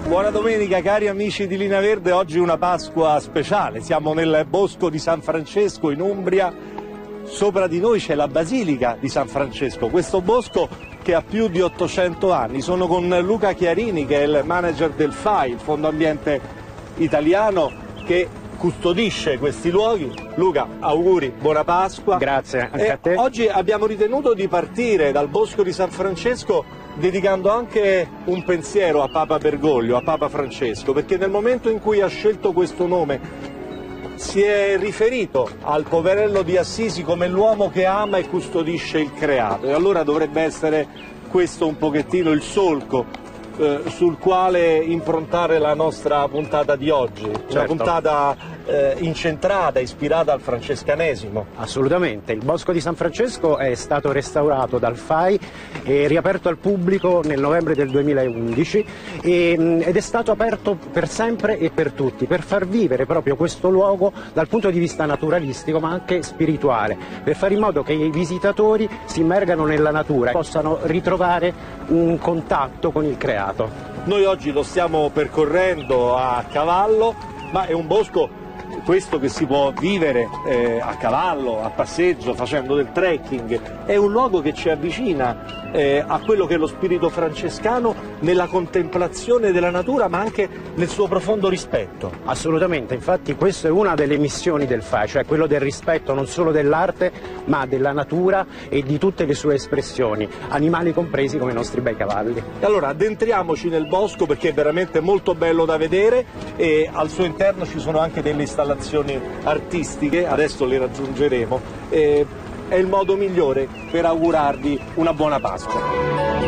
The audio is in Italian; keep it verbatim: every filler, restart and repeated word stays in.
Buona domenica cari amici di Linea Verde, oggi una Pasqua speciale, siamo nel bosco di San Francesco in Umbria, sopra di noi c'è la Basilica di San Francesco, questo bosco che ha più di ottocento anni. Sono con Luca Chiarini che è il manager del F A I, il Fondo Ambiente Italiano, che custodisce questi luoghi. Luca, auguri, buona Pasqua. Grazie, anche e a te. Oggi abbiamo ritenuto di partire dal bosco di San Francesco dedicando anche un pensiero a Papa Bergoglio, a Papa Francesco, perché nel momento in cui ha scelto questo nome si è riferito al poverello di Assisi come l'uomo che ama e custodisce il creato, e allora dovrebbe essere questo un pochettino il solco eh, sul quale improntare la nostra puntata di oggi, certo. Una puntata eh, incentrata, ispirata al francescanesimo. Assolutamente, il Bosco di San Francesco è stato restaurato dal F A I e riaperto al pubblico nel novembre del duemilaundici e, ed è stato aperto per sempre e per tutti, per far vivere proprio questo luogo dal punto di vista naturalistico ma anche spirituale, per fare in modo che i visitatori si immergano nella natura e possano ritrovare un contatto con il creato. Noi oggi lo stiamo percorrendo a cavallo, ma è un bosco questo che si può vivere eh, a cavallo, a passeggio, facendo del trekking. È un luogo che ci avvicina eh, a quello che è lo spirito francescano nella contemplazione della natura, ma anche nel suo profondo rispetto. Assolutamente, infatti questa è una delle missioni del F A I, cioè quello del rispetto non solo dell'arte ma della natura e di tutte le sue espressioni, animali compresi come i nostri bei cavalli. E allora addentriamoci nel bosco perché è veramente molto bello da vedere e al suo interno ci sono anche delle installazioni artistiche, adesso le raggiungeremo. Eh, è il modo migliore per augurarvi una buona Pasqua.